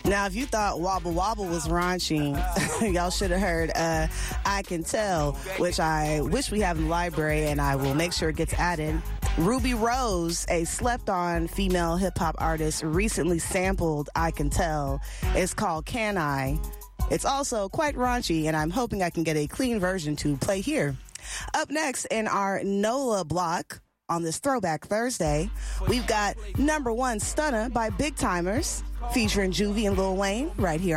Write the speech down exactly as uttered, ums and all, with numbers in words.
Now, if you thought Wobble Wobble was raunchy, y'all should have heard uh, I Can Tell, which I wish we have in the library, and I will make sure it gets added. Ruby Rose, a slept-on female hip-hop artist, recently sampled I Can Tell. It's called Can I? It's also quite raunchy, and I'm hoping I can get a clean version to play here. Up next in our NOLA block on this Throwback Thursday, we've got Number One Stunner by Big Timers, featuring Juvie and Lil Wayne right here